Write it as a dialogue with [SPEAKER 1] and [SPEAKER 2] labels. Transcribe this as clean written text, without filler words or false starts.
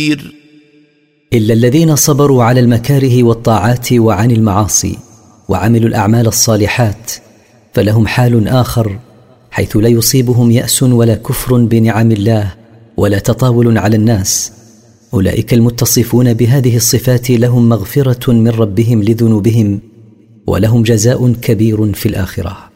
[SPEAKER 1] إلا الذين صبروا على المكاره والطاعات وعن المعاصي وعملوا الأعمال الصالحات فلهم حال آخر، حيث لا يصيبهم يأس ولا كفر بنعم الله ولا تطاول على الناس. أولئك المتصفون بهذه الصفات لهم مغفرة من ربهم لذنوبهم ولهم جزاء كبير في الآخرة.